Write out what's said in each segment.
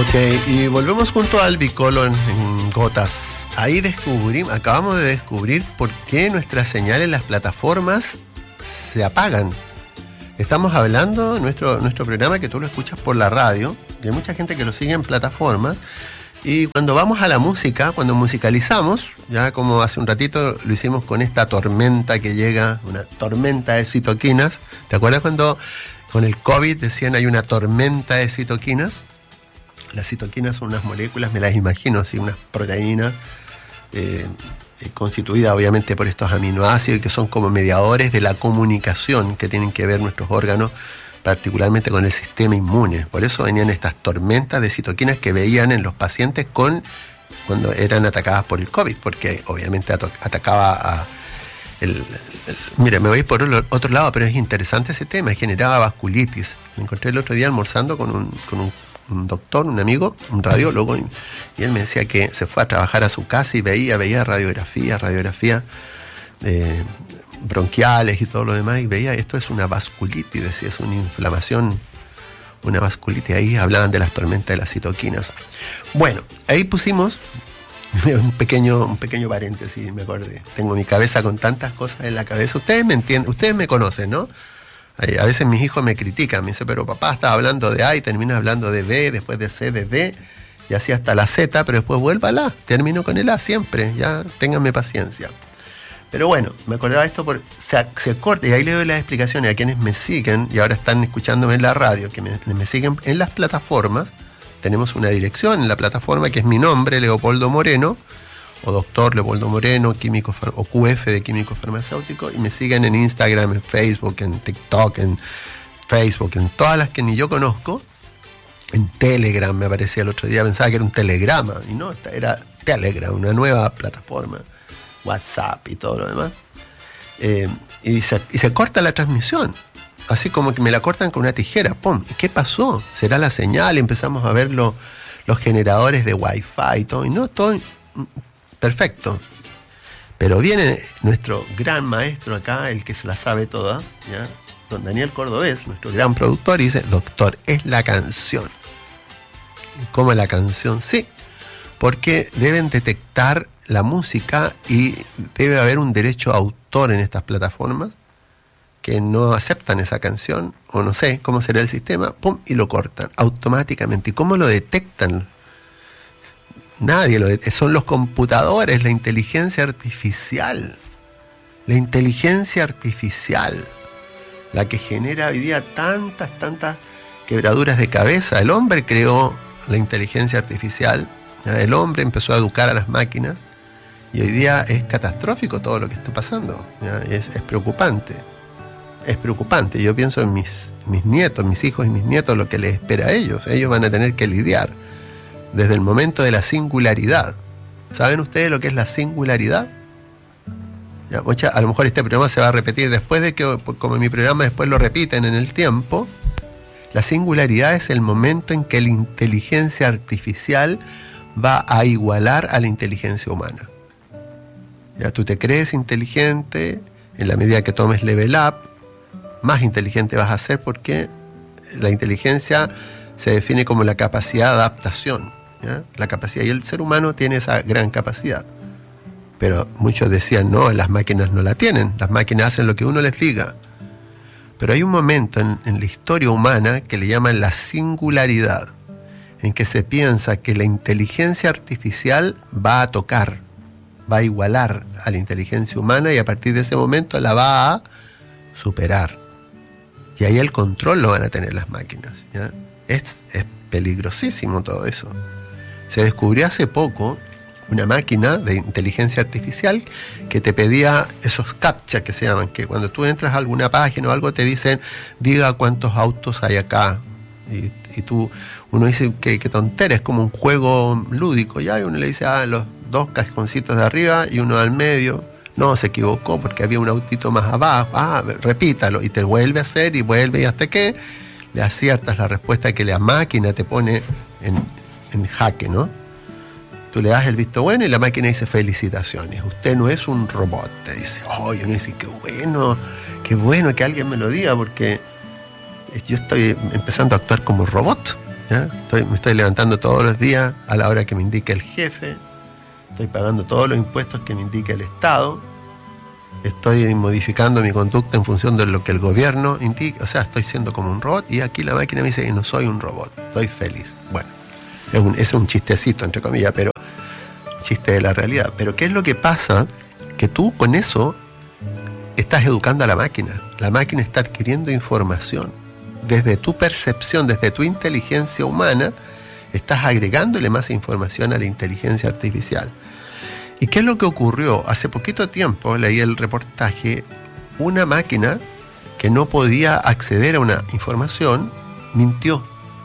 Ok, y volvemos junto a Albi Colo en Gotas. Ahí acabamos de descubrir por qué nuestras señales en las plataformas se apagan. Estamos hablando de nuestro programa, que tú lo escuchas por la radio, y hay mucha gente que lo sigue en plataformas. Y cuando vamos a la música, cuando musicalizamos, ya como hace un ratito lo hicimos con esta tormenta que llega, una tormenta de citoquinas. ¿Te acuerdas cuando con el COVID decían hay una tormenta de citoquinas? Las citoquinas son unas moléculas, me las imagino así, unas proteínas constituidas obviamente por estos aminoácidos, que son como mediadores de la comunicación que tienen que ver nuestros órganos, particularmente con el sistema inmune. Por eso venían estas tormentas de citoquinas que veían en los pacientes cuando eran atacadas por el COVID, porque obviamente atacaba a... Mira, me voy por otro lado, pero es interesante ese tema, generaba vasculitis. Me encontré el otro día almorzando con un doctor, un amigo, un radiólogo, y él me decía que se fue a trabajar a su casa y veía radiografía bronquiales y todo lo demás, y veía esto es una vasculitis, decía, es una inflamación, una vasculitis. Ahí hablaban de las tormentas de las citoquinas. Bueno, ahí pusimos un pequeño paréntesis, me acordé. Tengo mi cabeza con tantas cosas en la cabeza. Ustedes me entienden, ustedes me conocen, ¿no? A veces mis hijos me critican, me dicen, pero papá, estaba hablando de A y terminas hablando de B, después de C, de D, y así hasta la Z, pero después vuelva al A. Termino con el A siempre, ya ténganme paciencia. Pero bueno, me acordaba esto se corta, y ahí le doy las explicaciones a quienes me siguen y ahora están escuchándome en la radio, que me siguen en las plataformas. Tenemos una dirección en la plataforma que es mi nombre, Leopoldo Moreno, o doctor Leopoldo Moreno, químico o QF de químico farmacéutico, y me siguen en Instagram, en Facebook, en TikTok, en Facebook, en todas las que ni yo conozco. En Telegram me aparecía el otro día, pensaba que era un telegrama, y no, era Telegram, una nueva plataforma, WhatsApp y todo lo demás. Y se corta la transmisión, así como que me la cortan con una tijera, ¡pum! ¿Qué pasó? ¿Será la señal? Empezamos a ver los generadores de Wi-Fi y todo, y no, todo perfecto. Pero viene nuestro gran maestro acá, el que se la sabe todas, ¿ya? Don Daniel Cordobés, nuestro gran productor, y dice, doctor, es la canción. ¿Cómo la canción? Sí, porque deben detectar la música y debe haber un derecho a autor en estas plataformas que no aceptan esa canción, o no sé cómo será el sistema, pum, y lo cortan automáticamente. ¿Y cómo lo detectan? Nadie son los computadores, la inteligencia artificial. La inteligencia artificial, la que genera hoy día tantas quebraduras de cabeza. El hombre creó la inteligencia artificial, ¿ya? El hombre empezó a educar a las máquinas, y hoy día es catastrófico todo lo que está pasando, ¿ya? Es preocupante. Es preocupante. Yo pienso en mis nietos, mis hijos y mis nietos, lo que les espera a ellos. Ellos van a tener que lidiar desde el momento de la singularidad. ¿Saben ustedes lo que es la singularidad? Ya, a lo mejor este programa se va a repetir después de que, como mi programa después lo repiten en el tiempo. La singularidad es el momento en que la inteligencia artificial va a igualar a la inteligencia humana. Ya, tú te crees inteligente, en la medida que tomes level up, más inteligente vas a ser, porque la inteligencia se define como la capacidad de adaptación, ¿ya? La capacidad, y el ser humano tiene esa gran capacidad. Pero muchos decían, no, las máquinas no la tienen, las máquinas hacen lo que uno les diga. Pero hay un momento en la historia humana que le llaman la singularidad, en que se piensa que la inteligencia artificial va a tocar, va a igualar a la inteligencia humana, y a partir de ese momento la va a superar. Y ahí el control lo van a tener las máquinas, ¿ya? Es peligrosísimo todo eso. Se descubrió hace poco una máquina de inteligencia artificial que te pedía esos captcha que se llaman, que cuando tú entras a alguna página o algo te dicen, diga cuántos autos hay acá. Y uno dice que tontera, es como un juego lúdico, ¿ya? Y uno le dice, los dos cajoncitos de arriba y uno al medio. No, se equivocó porque había un autito más abajo. Repítalo, y te vuelve a hacer y vuelve, y hasta que le aciertas la respuesta que la máquina te pone en jaque, ¿no? Tú le das el visto bueno y la máquina dice, felicitaciones, usted no es un robot, te dice. Y uno dice, qué bueno que alguien me lo diga, porque yo estoy empezando a actuar como robot, ¿ya? Me estoy levantando todos los días a la hora que me indique el jefe, estoy pagando todos los impuestos que me indique el Estado, estoy modificando mi conducta en función de lo que el gobierno indica, o sea, estoy siendo como un robot, y aquí la máquina me dice que no soy un robot, estoy feliz. Bueno, es un chistecito, entre comillas, pero un chiste de la realidad. Pero ¿qué es lo que pasa? Que tú con eso estás educando a la máquina. La máquina está adquiriendo información. Desde tu percepción, desde tu inteligencia humana, estás agregándole más información a la inteligencia artificial. ¿Y qué es lo que ocurrió? Hace poquito tiempo leí el reportaje, una máquina que no podía acceder a una información mintió.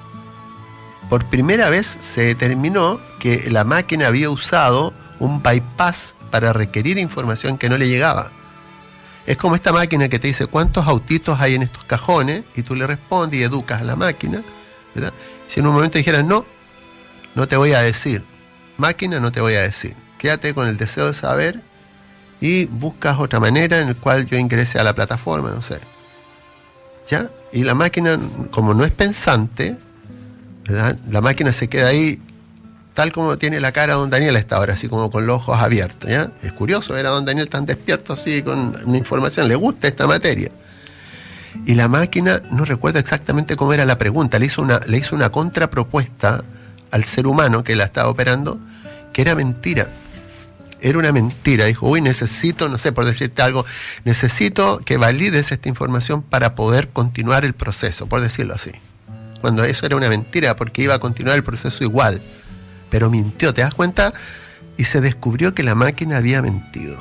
Por primera vez se determinó que la máquina había usado un bypass para requerir información que no le llegaba. Es como esta máquina que te dice cuántos autitos hay en estos cajones y tú le respondes y educas a la máquina, ¿verdad? Si en un momento dijeras no te voy a decir, máquina, no te voy a decir, quédate con el deseo de saber y buscas otra manera en la cual yo ingrese a la plataforma, no sé, ¿ya? Y la máquina, como no es pensante, ¿verdad? La máquina se queda ahí tal como tiene la cara don Daniel a esta hora, así como con los ojos abiertos, ¿ya? Es curioso ver a don Daniel tan despierto así con una información, le gusta esta materia. Y la máquina no recuerda exactamente cómo era la pregunta, le hizo una contrapropuesta al ser humano que la estaba operando, que era mentira. Era una mentira, dijo, necesito, no sé, por decirte algo, necesito que valides esta información para poder continuar el proceso, por decirlo así. Cuando eso era una mentira, porque iba a continuar el proceso igual. Pero mintió, ¿te das cuenta? Y se descubrió que la máquina había mentido.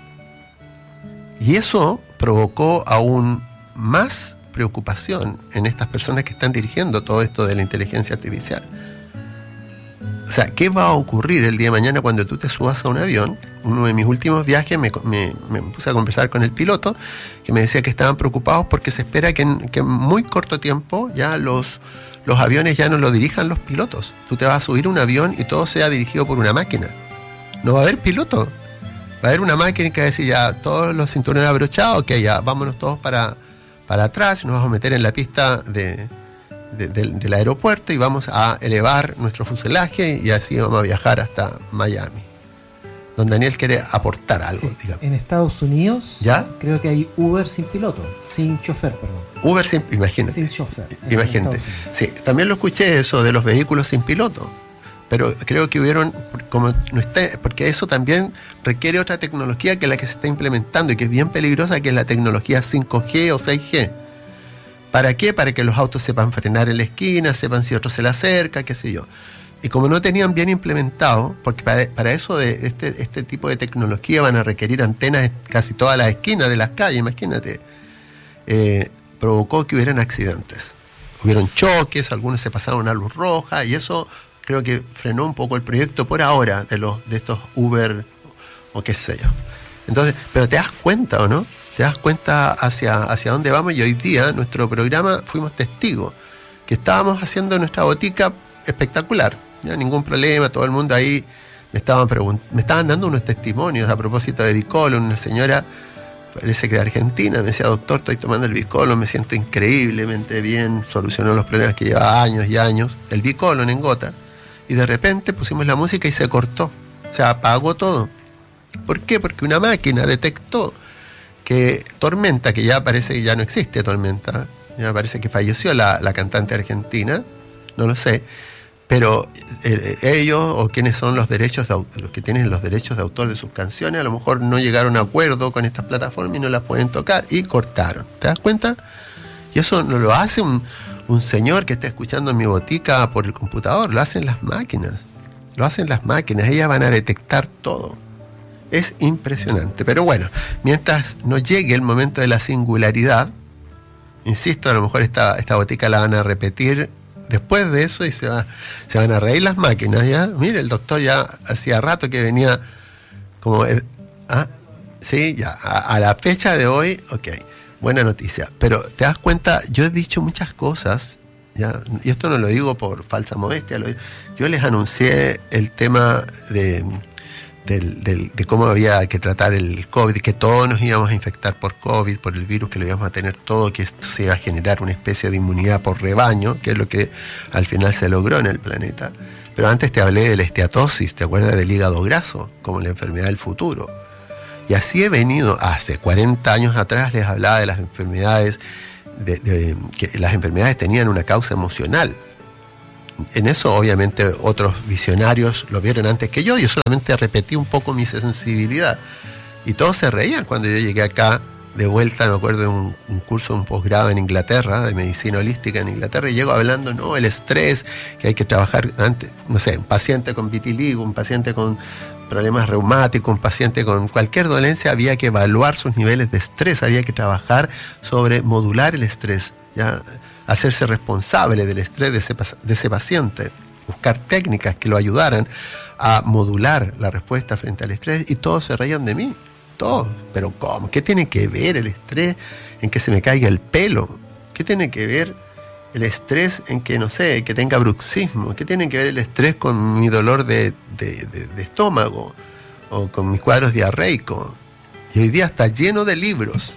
Y eso provocó aún más preocupación en estas personas que están dirigiendo todo esto de la inteligencia artificial. O sea, ¿qué va a ocurrir el día de mañana cuando tú te subas a un avión? Uno de mis últimos viajes me puse a conversar con el piloto, que me decía que estaban preocupados porque se espera que en muy corto tiempo ya los aviones ya no lo dirijan los pilotos. Tú te vas a subir a un avión y todo sea dirigido por una máquina. No va a haber piloto. Va a haber una máquina que va a decir ya todos los cinturones abrochados, ok, ya vámonos todos para atrás, nos vamos a meter en la pista del aeropuerto y vamos a elevar nuestro fuselaje y así vamos a viajar hasta Miami. Don Daniel quiere aportar algo, sí, digamos. En Estados Unidos, ¿ya? Creo que hay Uber sin piloto, sin chofer, perdón. Uber sin, imagínate. Sin chofer. Imagínate. Sí, también lo escuché eso de los vehículos sin piloto. Pero creo que hubieron, como no está, porque eso también requiere otra tecnología que la que se está implementando y que es bien peligrosa, que es la tecnología 5G o 6G. ¿Para qué? Para que los autos sepan frenar en la esquina, sepan si otro se le acerca, qué sé yo. Y como no tenían bien implementado, porque para eso de este tipo de tecnología van a requerir antenas en casi todas las esquinas de las calles, imagínate, provocó que hubieran accidentes. Hubieron choques, algunos se pasaron una luz roja y eso creo que frenó un poco el proyecto por ahora de estos Uber o qué sé yo. Entonces, pero te das cuenta, ¿o no? Te das cuenta hacia dónde vamos y hoy día nuestro programa fuimos testigos, que estábamos haciendo nuestra botica espectacular, ya ningún problema, todo el mundo ahí me estaban dando unos testimonios a propósito de Bicolon, una señora, parece que de Argentina, me decía, doctor, estoy tomando el Bicolon, me siento increíblemente bien, solucionó los problemas que llevaba años y años, el Bicolon en gota, y de repente pusimos la música y se cortó, se apagó todo. ¿Por qué? Porque una máquina detectó que Tormenta, que ya parece que ya no existe Tormenta, ya parece que falleció la cantante argentina, no lo sé, pero ellos o quienes son los que tienen los derechos de autor de sus canciones, a lo mejor no llegaron a acuerdo con estas plataformas y no las pueden tocar y cortaron. ¿Te das cuenta? Y eso no lo hace un señor que está escuchando en mi botica por el computador, lo hacen las máquinas. Lo hacen las máquinas, ellas van a detectar todo. Es impresionante. Pero bueno, mientras no llegue el momento de la singularidad, insisto, a lo mejor esta botica la van a repetir después de eso y se van a reír las máquinas, ¿ya? Mire, el doctor ya hacía rato que venía como... sí, ya, a la fecha de hoy, ok, buena noticia. Pero te das cuenta, yo he dicho muchas cosas, ¿ya? Y esto no lo digo por falsa modestia, yo les anuncié el tema de de cómo había que tratar el COVID, que todos nos íbamos a infectar por COVID, por el virus, que lo íbamos a tener todo, que esto se iba a generar una especie de inmunidad por rebaño, que es lo que al final se logró en el planeta. Pero antes te hablé de la esteatosis, ¿te acuerdas del hígado graso? Como la enfermedad del futuro. Y así he venido, hace 40 años atrás les hablaba de las enfermedades, que las enfermedades tenían una causa emocional. En eso obviamente otros visionarios lo vieron antes que yo solamente repetí un poco mi sensibilidad. Y todos se reían cuando yo llegué acá de vuelta, me acuerdo de un curso, un posgrado en Inglaterra, de medicina holística en Inglaterra, y llego hablando, no, el estrés, que hay que trabajar antes, no sé, un paciente con vitiligo, un paciente con problemas reumáticos, un paciente con cualquier dolencia, había que evaluar sus niveles de estrés, había que trabajar sobre modular el estrés, ya hacerse responsable del estrés de ese paciente, buscar técnicas que lo ayudaran a modular la respuesta frente al estrés, y todos se reían de mí, todos. Pero ¿cómo? ¿Qué tiene que ver el estrés en que se me caiga el pelo? ¿Qué tiene que ver el estrés en que, no sé, que tenga bruxismo? ¿Qué tiene que ver el estrés con mi dolor de estómago o con mis cuadros diarreicos? Y hoy día está lleno de libros,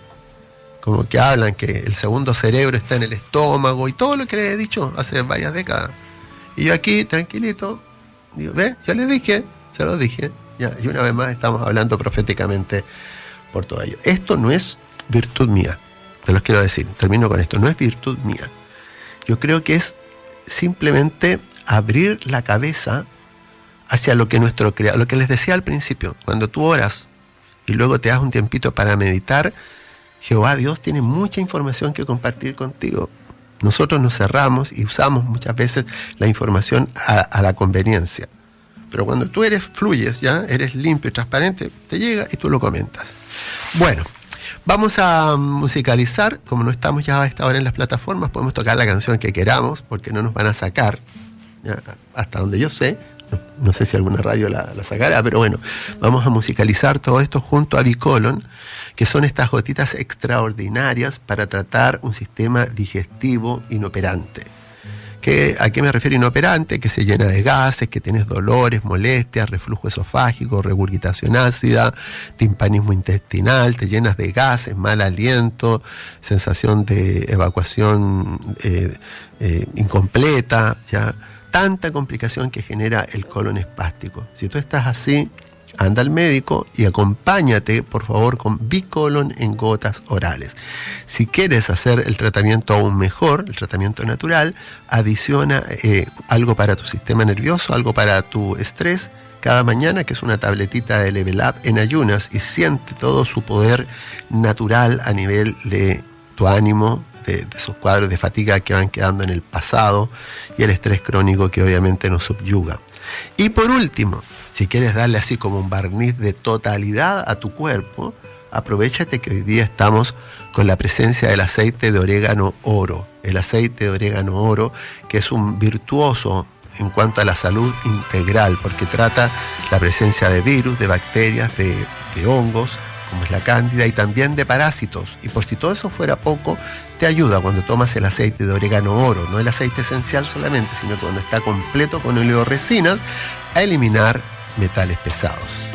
como que hablan que el segundo cerebro está en el estómago y todo lo que les he dicho hace varias décadas. Y yo aquí, tranquilito, digo, ve, yo les dije, se los dije, ya, y una vez más estamos hablando proféticamente por todo ello. Esto no es virtud mía, te los quiero decir, termino con esto, no es virtud mía. Yo creo que es simplemente abrir la cabeza hacia lo que nuestro creador, lo que les decía al principio, cuando tú oras y luego te das un tiempito para meditar, Jehová Dios tiene mucha información que compartir contigo. Nosotros nos cerramos y usamos muchas veces la información a la conveniencia. Pero cuando tú fluyes, ya eres limpio y transparente, te llega y tú lo comentas. Bueno, vamos a musicalizar. Como no estamos ya a esta hora en las plataformas, podemos tocar la canción que queramos, porque no nos van a sacar, ya, hasta donde yo sé. No sé si alguna radio la sacará, pero bueno, vamos a musicalizar todo esto junto a Bicolon, que son estas gotitas extraordinarias para tratar un sistema digestivo inoperante. ¿A qué me refiero inoperante? Que se llena de gases, que tienes dolores, molestias, reflujo esofágico, regurgitación ácida, timpanismo intestinal, te llenas de gases, mal aliento, sensación de evacuación incompleta, ¿ya? Tanta complicación que genera el colon espástico. Si tú estás así, anda al médico y acompáñate, por favor, con Bicolon en gotas orales. Si quieres hacer el tratamiento aún mejor, el tratamiento natural, adiciona algo para tu sistema nervioso, algo para tu estrés, cada mañana, que es una tabletita de Level Up en ayunas, y siente todo su poder natural a nivel de tu ánimo, de esos cuadros de fatiga que van quedando en el pasado y el estrés crónico que obviamente nos subyuga. Y por último, si quieres darle así como un barniz de totalidad a tu cuerpo, aprovéchate que hoy día estamos con la presencia del aceite de orégano oro. El aceite de orégano oro, que es un virtuoso en cuanto a la salud integral, porque trata la presencia de virus, de bacterias, de hongos, como es la cándida, y también de parásitos. Y por si todo eso fuera poco, te ayuda cuando tomas el aceite de orégano oro, no el aceite esencial solamente, sino cuando está completo con oleoresinas, a eliminar metales pesados.